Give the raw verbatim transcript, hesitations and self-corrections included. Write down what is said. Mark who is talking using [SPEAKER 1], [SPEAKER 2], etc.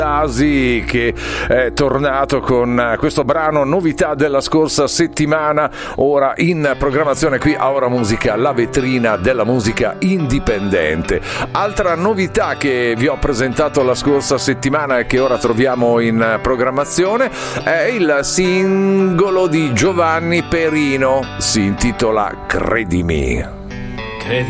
[SPEAKER 1] Asi, che è tornato con questo brano novità della scorsa settimana, ora in programmazione qui a Ora Musica, la vetrina della musica indipendente. Altra novità che vi ho presentato la scorsa settimana e che ora troviamo in programmazione è il singolo di Giovanni Perino, si intitola Credimi.